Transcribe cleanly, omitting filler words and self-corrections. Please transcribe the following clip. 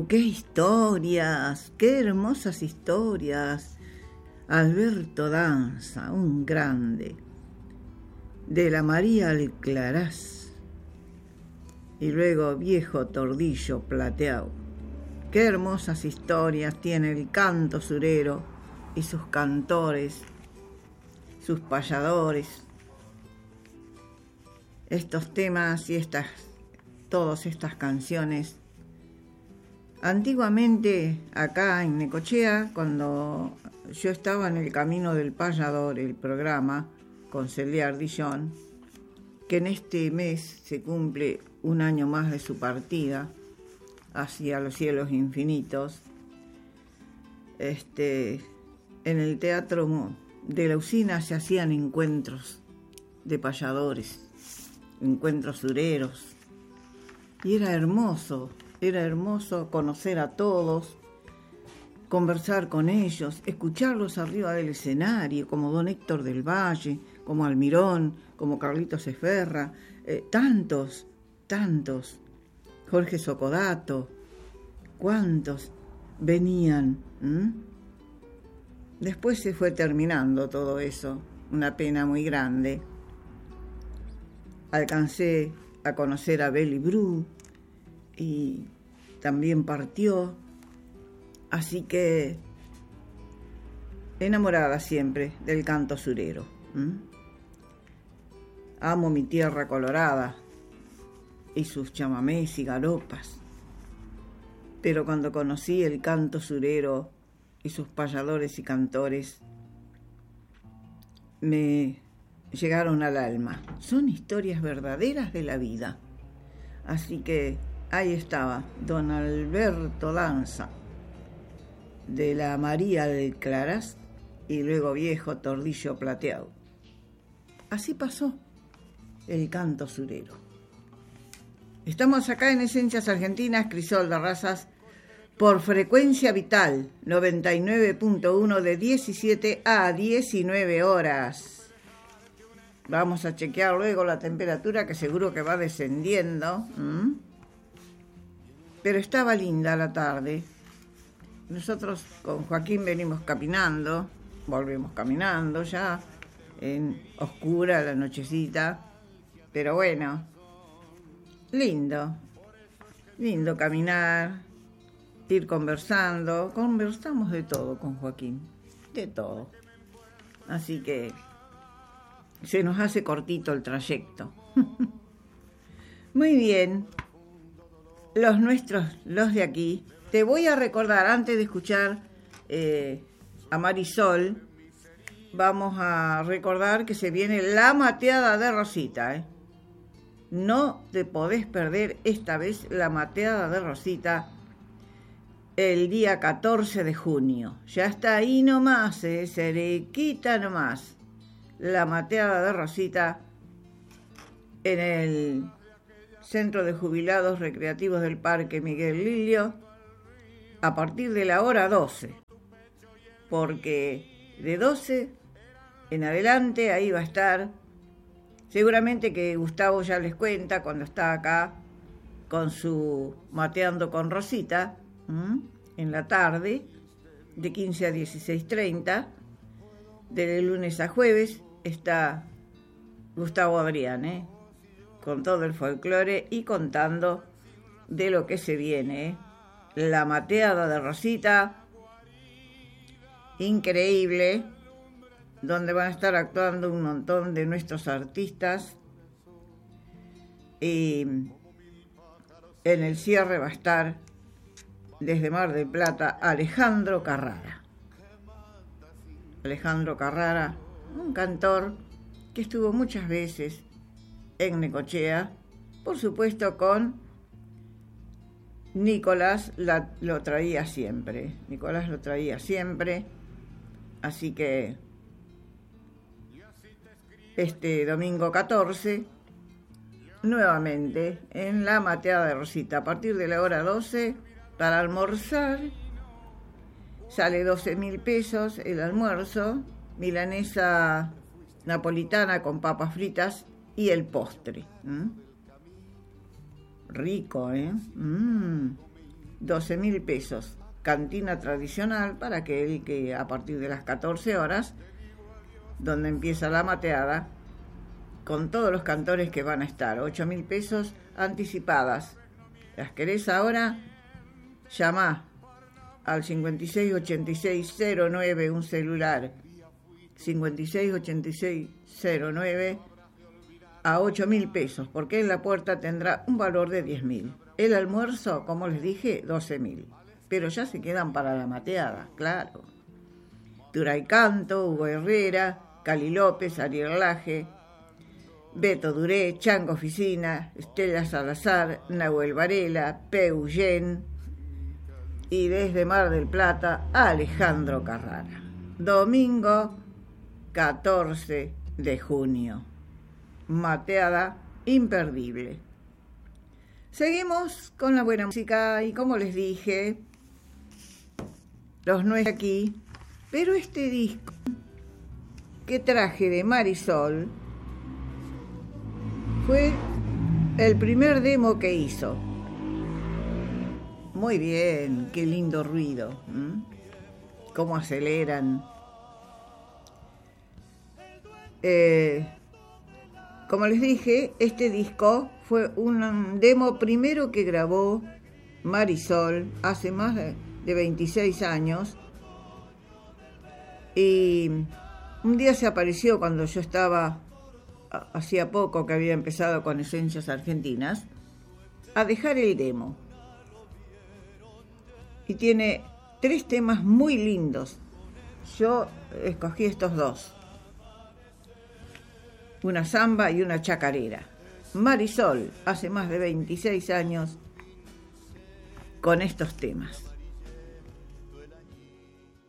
qué historias, qué hermosas historias. Alberto Danza, un grande, de la María Alcaraz, y luego Viejo Tordillo Plateado. Qué hermosas historias tiene el canto surero y sus cantores, sus payadores. Estos temas y todas estas canciones. Antiguamente, acá en Necochea, cuando yo estaba en el Camino del Payador, el programa, con Celia Ardillón, que en este mes se cumple un año más de su partida hacia los cielos infinitos, en el Teatro de la Usina se hacían encuentros de payadores, encuentros sureros, y era hermoso conocer a todos, conversar con ellos, escucharlos arriba del escenario, como don Héctor del Valle, como Almirón, como Carlitos Esferra, tantos, Jorge Socodato, cuántos venían. Después se fue terminando todo eso, una pena muy grande. Alcancé a conocer a Beli Bru y también partió, así que enamorada siempre del canto surero. Amo mi tierra colorada y sus chamamés y galopas, pero cuando conocí el canto surero y sus payadores y cantores, me llegaron al alma. Son historias verdaderas de la vida. Así que ahí estaba don Alberto Danza, de la María Alcaraz, y luego Viejo Tordillo Plateado. Así pasó el canto surero. Estamos acá en Esencias Argentinas, Crisol de Razas, por Frecuencia Vital 99.1 de 17 a 19 horas. Vamos a chequear luego la temperatura, que seguro que va descendiendo. Pero estaba linda la tarde. Nosotros con Joaquín venimos caminando, volvemos caminando ya, en oscura la nochecita. Pero bueno, lindo caminar, ir conversando. Conversamos de todo con Joaquín, de todo. Así que se nos hace cortito el trayecto. Muy bien, los nuestros, los de aquí. Te voy a recordar, antes de escuchar a Marisol, vamos a recordar que se viene la mateada de Rosita. No te podés perder esta vez la mateada de Rosita el día 14 de junio. Ya está ahí nomás, cerquita nomás. La mateada de Rosita en el Centro de Jubilados Recreativos del Parque Miguel Lilio a partir de la hora 12, porque de 12 en adelante ahí va a estar, seguramente que Gustavo ya les cuenta cuando está acá con su Mateando con Rosita, en la tarde de 15 a 16:30, de lunes a jueves. Está Gustavo Adrián, con todo el folclore y contando de lo que se viene. La mateada de Rosita, increíble, donde van a estar actuando un montón de nuestros artistas. Y en el cierre va a estar, desde Mar del Plata, Alejandro Carrara. Alejandro Carrara, un cantor que estuvo muchas veces en Necochea, por supuesto con Nicolás, lo traía siempre. Nicolás lo traía siempre, así que este domingo 14, nuevamente en la mateada de Rosita, a partir de la hora 12, para almorzar, sale 12.000 pesos el almuerzo, milanesa napolitana con papas fritas y el postre. Rico, 12.000 pesos. Cantina tradicional para aquel que a partir de las 14 horas, donde empieza la mateada, con todos los cantores que van a estar. 8.000 pesos anticipadas. ¿Las querés ahora? Llamá al 568609, un celular. 568609 a 8.000 pesos, porque en la puerta tendrá un valor de 10.000. El almuerzo, como les dije, 12.000. Pero ya se quedan para la mateada, claro. Turay Canto, Hugo Herrera, Cali López, Ariel Laje, Beto Duré, Chango Oficina, Estela Salazar, Nahuel Varela, Peugen y desde Mar del Plata, Alejandro Carrara. Domingo 14 de junio. Mateada imperdible. Seguimos con la buena música y como les dije, los nuestros aquí, pero este disco que traje de Marisol fue el primer demo que hizo. Muy bien, qué lindo ruido, cómo aceleran. Como les dije, este disco fue un demo primero que grabó Marisol hace más de 26 años. Y un día se apareció cuando yo estaba, hacía poco que había empezado con Esencias Argentinas, a dejar el demo. Y tiene 3 temas muy lindos. Yo escogí estos 2. Una samba y una chacarera. Marisol, hace más de 26 años, con estos temas.